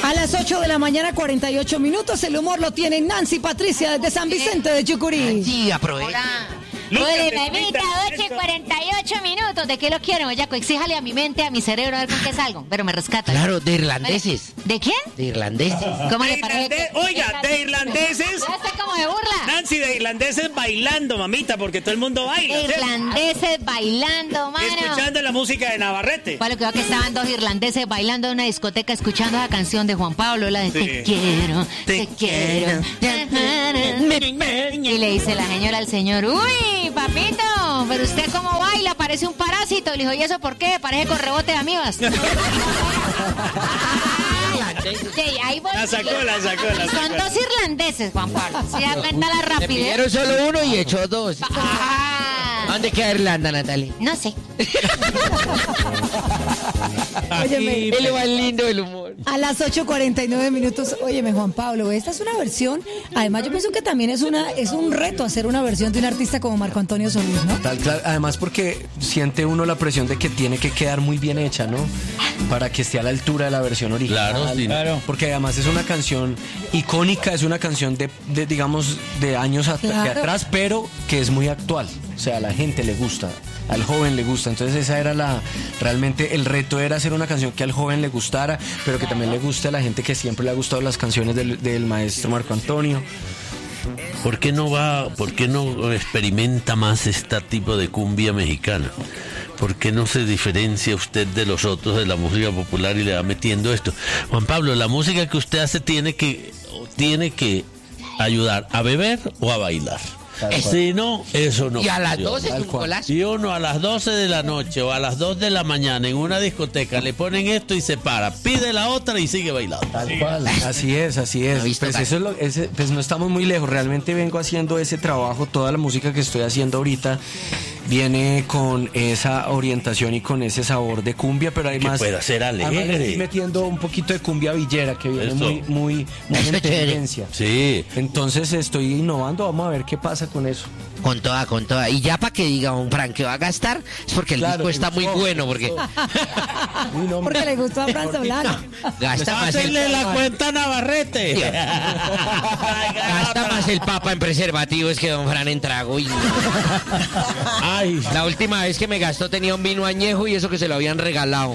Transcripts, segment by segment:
A las 8 de la mañana, 48 minutos. El humor lo tiene Nancy Patricia desde San Vicente de Chucurí. Sí, aprovecha. Oye, memita, 8:48 minutos. ¿De qué lo quiero, Bellaco? Exíjale a mi mente, a mi cerebro, a ver con qué salgo. Pero me rescata. Claro, de irlandeses. ¿De quién? De irlandeses. ¿Cómo le parece? Oiga, de irlandeses. Ya está como de burla. Nancy, de irlandeses bailando, mamita, porque todo el mundo baila. De irlandeses bailando, mano. Escuchando la música de Navarrete. Fue lo que veo que estaban dos irlandeses bailando en una discoteca escuchando la canción de Juan Pablo, la de Te quiero, te quiero. Y le dice la señora al señor, uy, papito, pero usted cómo baila, parece un parásito. Le dijo, ¿y eso por qué? Parece con rebote de amibas. Sí, ahí voy. La sacó. Son dos irlandeses, Juan Pablo. Se da cuenta la Le rapidez. pidieron solo uno y echó dos. ¿Dónde queda Irlanda, Natalia? No sé. Óyeme, Es lo más lindo del humor. a las 8:49 minutos. Óyeme, Juan Pablo, esta es una versión. Además, yo pienso que también es un reto hacer una versión de un artista como Marco Antonio Solís, ¿no? Claro, además porque siente uno la presión de que tiene que quedar muy bien hecha, ¿no? Para que esté a la altura de la versión original. Claro, sí. Claro. Porque además es una canción icónica, es una canción de digamos, de años atrás, pero que es muy actual. O sea, a la gente le gusta, al joven le gusta. Entonces esa era realmente el reto era hacer una canción que al joven le gustara, pero que también le guste a la gente que siempre le ha gustado las canciones del maestro Marco Antonio. ¿Por qué no experimenta más este tipo de cumbia mexicana? ¿Por qué no se diferencia usted de los otros de la música popular y le va metiendo esto? Juan Pablo, la música que usted hace tiene que ayudar a beber o a bailar. Si no, eso no. Y a las funciona. 12 es un golazo. Si uno a las 12 de la noche o a las 2 de la mañana en una discoteca le ponen esto y se para, pide la otra y sigue bailando. Tal cual. Así es. Pues eso pues no estamos muy lejos. Realmente vengo haciendo ese trabajo. Toda la música que estoy haciendo ahorita viene con esa orientación y con ese sabor de cumbia, pero además que pueda ser alegre. Además, estoy metiendo un poquito de cumbia villera que viene muy en tendencia. Sí. Entonces estoy innovando. Vamos a ver qué pasa con eso. Con toda. Y ya para que diga un Fran que va a gastar, es porque el disco está muy bueno, porque Porque le gustó a Fran Solano. gasta más Pásenle la cuenta a Navarrete. Gasta más el papa en preservativos que don Fran en trago. Ay. La última vez que me gastó tenía un vino añejo y eso que se lo habían regalado.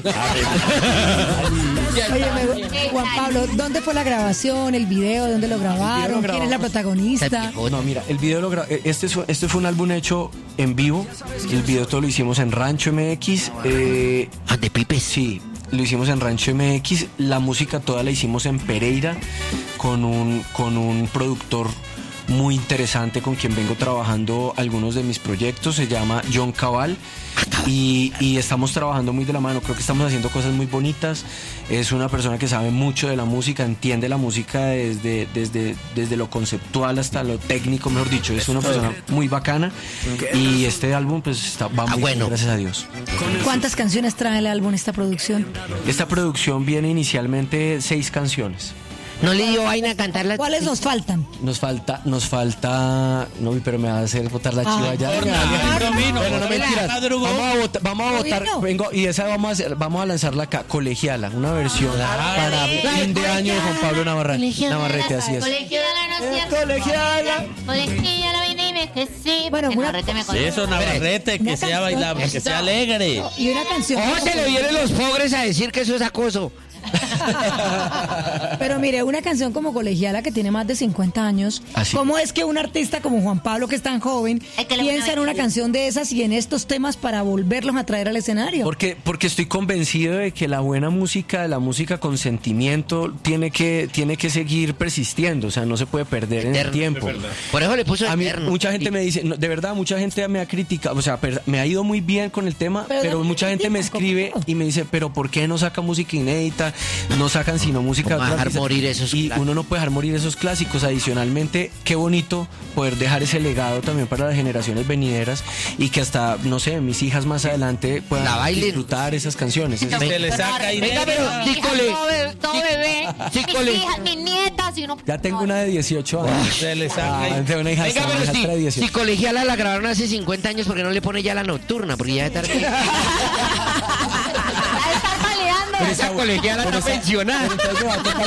Óyeme, Juan Pablo, ¿dónde fue la grabación, el video, dónde lo grabaron? ¿Quién es la protagonista? No, mira, el video este fue un álbum hecho en vivo. El video todo lo hicimos en Rancho MX. ¿De Pipe? Sí, lo hicimos en Rancho MX. La música toda la hicimos en Pereira con un productor muy interesante con quien vengo trabajando algunos de mis proyectos. Se llama John Cabal. Y estamos trabajando muy de la mano. Creo que estamos haciendo cosas muy bonitas. Es una persona que sabe mucho de la música, entiende la música desde lo conceptual hasta lo técnico, mejor dicho. Es una persona muy bacana. Y este álbum pues va muy bien, gracias a Dios. ¿Cuántas canciones trae el álbum, esta producción? Esta producción viene inicialmente 6 canciones. No le dio vaina a cantarla. ¿Cuáles nos faltan? Nos falta. No, pero me va a hacer botar la chiva ya. Bueno, no mentiras. Vamos a votar. Vengo, y esa vamos a lanzarla acá, Colegiala, una versión para fin de año de Juan Pablo Navarrete, así es. Colegiala, vine y me quedé. Bueno, Eso, Navarrete, que sea bailable, que sea alegre. Y una canción. ¿Cómo se le vienen los pobres a decir que eso es acoso? Pero mire, una canción como Colegiala que tiene más de 50 años, ¿cómo es que un artista como Juan Pablo, que es tan joven, piensa en una canción de esas y en estos temas para volverlos a traer al escenario? Porque estoy convencido de que la buena música, la música con sentimiento, tiene que seguir persistiendo, o sea, no se puede perder en el tiempo. Por eso le puso a mí, eterno. mucha gente me dice, de verdad, mucha gente me ha criticado, o sea, me ha ido muy bien con el tema, pero mucha gente me escribe y me dice, pero ¿por qué no saca música inédita? No sacan sino música. Vamos a dejar morir esos clásicos. Uno no puede dejar morir esos clásicos. Adicionalmente, qué bonito poder dejar ese legado también para las generaciones venideras y que hasta, no sé, mis hijas más adelante puedan disfrutar esas canciones. Se le saca y venga, pero todo bebé, mis hijas, mis nietas. Y uno, ya tengo una de 18 años. Se le saca. Tengo una hija de 18. Si Colegiala la grabaron hace 50 años, ¿por qué no le pone ya la nocturna? Porque ya es tarde. a estar baleando Pero esa colegiala está pensionada. Entonces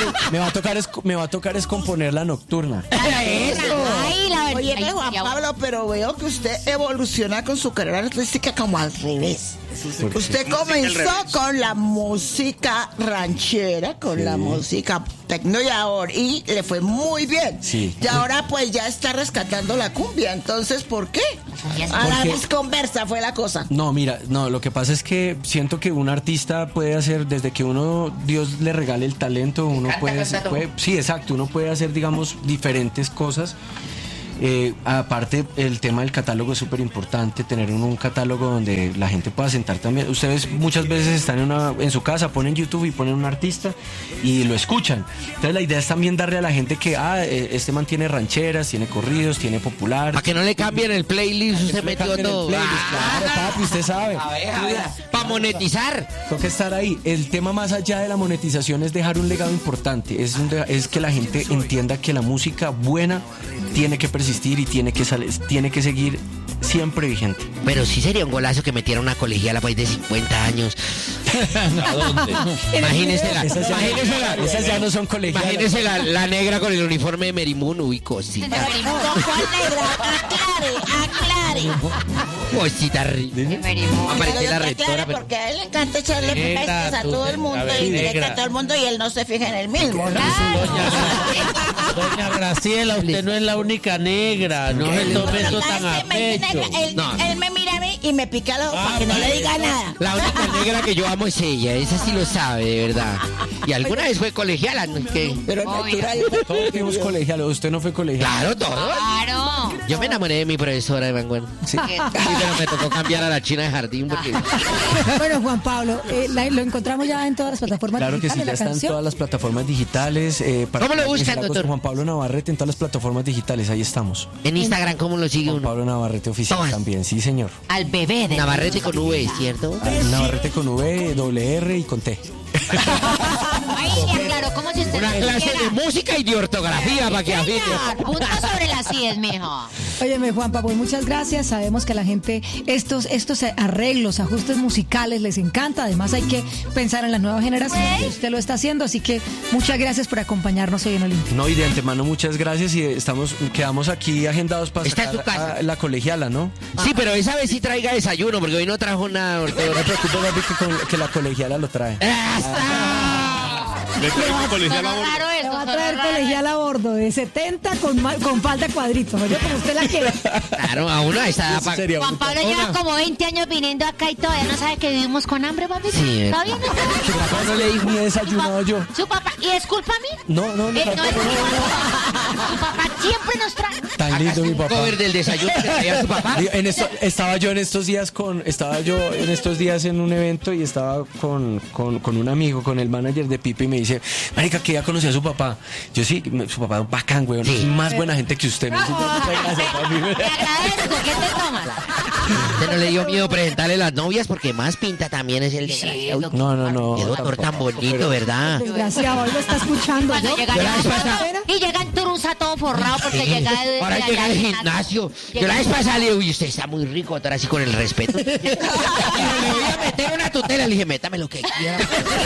me va a tocar es componer la nocturna. Eso. Oye, Juan Pablo, pero veo que usted evoluciona con su carrera artística como al revés. Usted comenzó con la música ranchera, con la música tecno y le fue muy bien. Sí. Y ahora pues ya está rescatando la cumbia. Entonces, ¿por qué? A la desconversa fue la cosa. No, mira, lo que pasa es que siento que un artista puede hacer, desde que Dios le regale el talento, uno puede, sí, exacto, uno puede hacer, digamos, diferentes cosas. Aparte, el tema del catálogo es súper importante, tener un catálogo donde la gente pueda sentar también. Ustedes muchas veces están en su casa, ponen YouTube y ponen un artista y lo escuchan. Entonces la idea es también darle a la gente que este man tiene rancheras, tiene corridos, tiene popular. Para que no le cambien el playlist, usted metió todo. Claro, papi, usted sabe. Para monetizar. Tengo que estar ahí. El tema más allá de la monetización es dejar un legado importante. Es que la gente entienda que la música buena tiene que persistir y tiene que seguir siempre vigente. Pero sí sería un golazo que metiera una colegiala pues de 50 años. ¿A dónde? Imagínese Esas ya no son colegialas. Imagínese la negra con el uniforme de Merimun, uy, cosita. ¿Cuál negra? Aclare. Cosita rica. Aparece la rectora. Porque a él le encanta echarle pestes a todo el mundo y directo a todo el mundo y él no se fija en el mismo, ¿no? Doña Graciela, usted no es la única negra, no se tome eso tan a pecho. Él me mira a mí y me pica los ojos para que no le diga nada. La única negra que yo amo es ella, esa sí lo sabe, de verdad. Y alguna vez fue colegiala, ¿no? Pero natural. Todos fuimos colegialos, usted no fue colegiala. Claro, todo. Claro. Yo me enamoré de mi profesora de vanguardia. Sí, pero me tocó cambiar a la china de jardín porque... Bueno, Juan Pablo, lo encontramos ya en todas las plataformas claro digitales. Claro que sí, ya están en todas las plataformas digitales. ¿Cómo lo buscan, doctor? Juan Pablo Navarrete en todas las plataformas digitales, ahí estamos. En Instagram, ¿cómo lo sigue Juan uno? Pablo Navarrete Oficial también, sí señor. Al bebé de Navarrete con V, ¿cierto? Navarrete con V, doble R y con T. Ay, claro, ¿cómo si usted Una clase de música y de ortografía para que afine. Punto sobre las 10, mijo. Óyeme, Juanpa, pues muchas gracias. Sabemos que a la gente estos arreglos, ajustes musicales les encanta. Además hay que pensar en las nuevas generaciones. Usted lo está haciendo, así que muchas gracias por acompañarnos hoy en Olimpia. No, y de antemano muchas gracias y quedamos aquí agendados para Está en tu casa. la colegiala, ¿no? Sí, pero esa vez sí traiga desayuno porque hoy no trajo nada. No te preocupes, papi, que la colegiala lo trae. Le traigo colegial a bordo. Le va a traer colegial a bordo de 70 con falda cuadritos, oye, como usted la quiera. Claro, a uno está para... Juan Pablo lleva como 20 años viniendo acá y todavía no sabe que vivimos con hambre, papi. Sí, ¿Está bien? Su papá no le dijo ni desayunado yo. ¿Su papá? ¿Y es culpa mía? No, No es culpa. Su papá siempre nos trae. tan lindo mi papá. Cover del desayuno que traía su papá. Estaba yo en estos días en un evento y estaba con un amigo, con el manager de Pipe y me dice, marica, que ya conocí a su papá. Yo sí, su papá es bacán, güey, Sí. es más buena gente que usted. ¿No? Muchas gracias, papi. Te agradezco. ¿Qué te tomas? ¿Usted no le dio miedo presentarle las novias? Porque más pinta también es el desgraciado. No. Qué doctor tan bonito, ¿verdad? Desgraciado, él lo está escuchando. Cuando ¿no? llega Yo la vez ya pasada- y llega en Turusa todo forrado porque llega de Ahora llega al gimnasio. Yo la vez pasada le digo, uy, usted está muy rico, doctor, así con el respeto. Le voy a meter una tutela. Le dije, métame lo que quiera.